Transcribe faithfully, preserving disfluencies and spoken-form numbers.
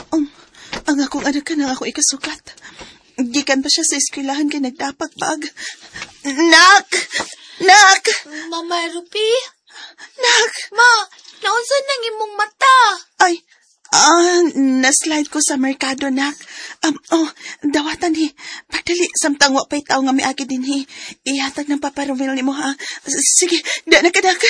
Um, ang akong anak ka na ako ikasukat. Gikan pa siya sa eskwelahan kay nagdapag-pag. Nak! Nak! Mama Rupi? Nak! Ma, naunsan nang imong mata? Ay, ah, naslide ko sa merkado, nak. Um, oh, dawatan hi. Pagdali, samtang wapay tao nga may agi din hi. Ihatag ng paparumil ni mo, ha? Sige, da na ka, nak.